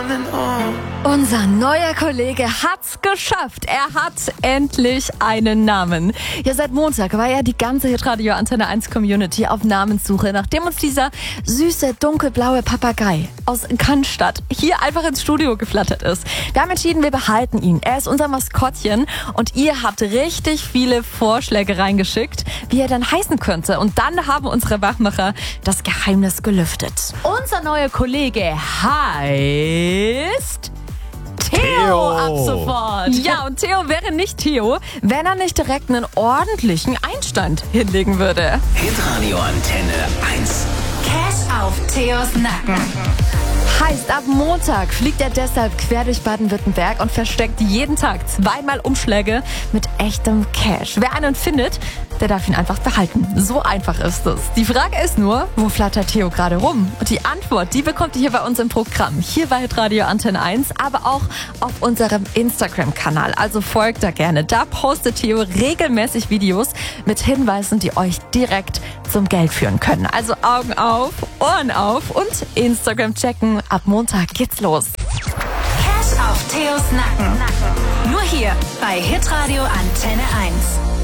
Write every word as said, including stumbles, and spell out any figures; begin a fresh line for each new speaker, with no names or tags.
Unser neuer Kollege hat's geschafft. Er hat endlich einen Namen. Ja, seit Montag war ja die ganze Hitradio Antenne eins Community auf Namenssuche, nachdem uns dieser süße, dunkelblaue Papagei aus Cannstatt hier einfach ins Studio geflattert ist. Wir haben entschieden, wir behalten ihn. Er ist unser Maskottchen und ihr habt richtig viele Vorschläge reingeschickt, wie er dann heißen könnte. Und dann haben unsere Wachmacher das Geheimnis gelüftet. Unser neuer Kollege heißt Theo,
Theo
ab sofort. Ja, und Theo wäre nicht Theo, wenn er nicht direkt einen ordentlichen Einstand hinlegen würde.
Hitradio Antenne eins.
Cash auf Theos Nacken.
Heißt, ab Montag fliegt er deshalb quer durch Baden-Württemberg und versteckt jeden Tag zweimal Umschläge mit echtem Cash. Wer einen findet, der darf ihn einfach behalten. So einfach ist es. Die Frage ist nur, wo flattert Theo gerade rum? Und die Antwort, die bekommt ihr hier bei uns im Programm. Hier bei Hitradio Antenne eins, aber auch auf unserem Instagram-Kanal. Also folgt da gerne. Da postet Theo regelmäßig Videos mit Hinweisen, die euch direkt zum Geld führen können. Also Augen auf, Ohren auf und Instagram checken. Ab Montag geht's los.
Cash auf Theos Nacken. Nur hier bei Hitradio Antenne eins.